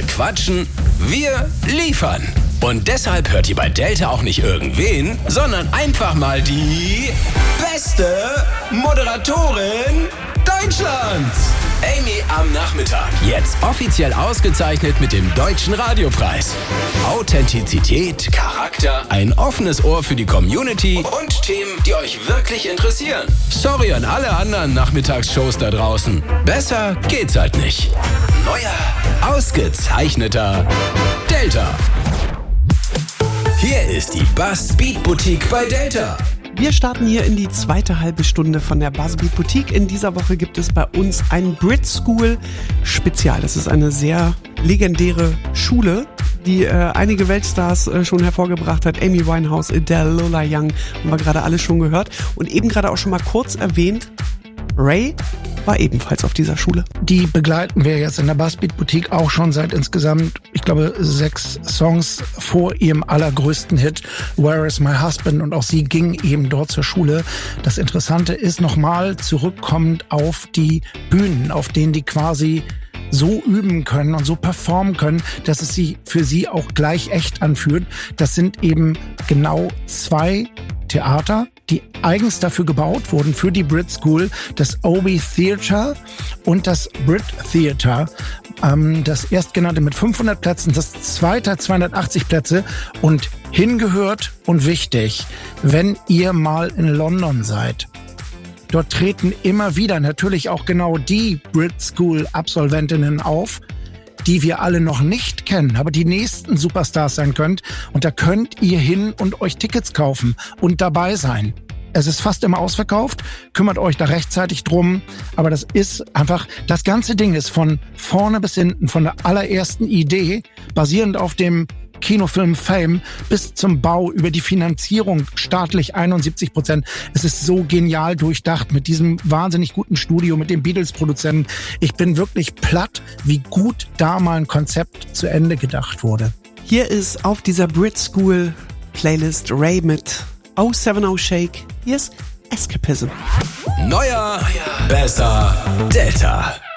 quatschen, wir liefern. Und deshalb hört ihr bei Delta auch nicht irgendwen, sondern einfach mal die beste Moderatorin Deutschlands. Amy am Nachmittag. Jetzt offiziell ausgezeichnet mit dem Deutschen Radiopreis. Authentizität, Charakter, ein offenes Ohr für die Community und Themen, die euch wirklich interessieren. Sorry an alle anderen Nachmittagsshows da draußen. Besser geht's halt nicht. Neuer, ausgezeichneter Delta. Hier ist die Buzzbeat Boutique bei Delta. Wir starten hier in die zweite halbe Stunde von der Buzzbeat Boutique. In dieser Woche gibt es bei uns ein Brit School Spezial. Das ist eine sehr legendäre Schule, die einige Weltstars schon hervorgebracht hat. Amy Winehouse, Adele, Lola Young, haben wir gerade alles schon gehört. Und eben gerade auch schon mal kurz erwähnt, Ray war ebenfalls auf dieser Schule. Die begleiten wir jetzt in der Buzzbeat Boutique auch schon seit insgesamt, ich glaube, 6 Songs vor ihrem allergrößten Hit Where is My Husband, und auch sie ging eben dort zur Schule. Das Interessante ist, nochmal zurückkommend auf die Bühnen, auf denen die quasi so üben können und so performen können, dass es sich für sie auch gleich echt anfühlt. Das sind eben genau 2 Theater, die eigens dafür gebaut wurden, für die Brit School, das Obi Theatre und das Brit Theatre. Das erstgenannte mit 500 Plätzen, das zweite 280 Plätze und hingehört und wichtig, wenn ihr mal in London seid. Dort treten immer wieder natürlich auch genau die Brit School Absolventinnen auf, die wir alle noch nicht kennen, aber die nächsten Superstars sein könnt. Und da könnt ihr hin und euch Tickets kaufen und dabei sein. Es ist fast immer ausverkauft, kümmert euch da rechtzeitig drum. Aber das ist einfach, das ganze Ding ist von vorne bis hinten, von der allerersten Idee, basierend auf dem Kinofilm Fame, bis zum Bau, über die Finanzierung staatlich 71%. Es ist so genial durchdacht mit diesem wahnsinnig guten Studio, mit dem Beatles-Produzenten. Ich bin wirklich platt, wie gut da mal ein Konzept zu Ende gedacht wurde. Hier ist auf dieser Brit School Playlist Ray mit 070 Shake. Hier ist Escapism. Neuer, besser, Delta.